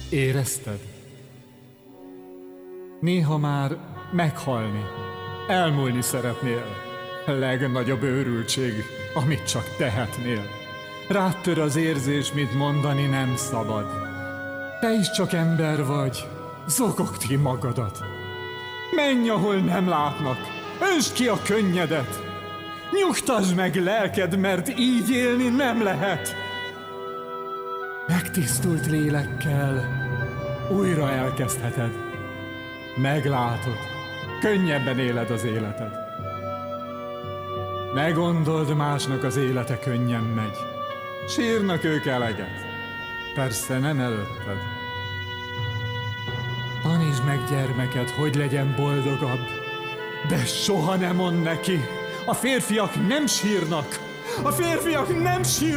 Érezted? Néha már meghalni, elmúlni szeretnél. Legnagyobb őrültség, amit csak tehetnél. Rád tör az érzés, mit mondani nem szabad. Te is csak ember vagy, zokogd ki magadat. Menj, ahol nem látnak, öntsd ki a könnyedet. Nyugtasd meg lelked, mert így élni nem lehet. Megtisztult lélekkel újra elkezdheted. Meglátod, könnyebben éled az életed. Ne gondold, másnak az élete könnyen megy. Sírnak ők eleget, persze nem előtted. Tanítsd meg gyermeked, hogy legyen boldogabb, de soha ne mondd neki, a férfiak nem sírnak, a férfiak nem sírnak.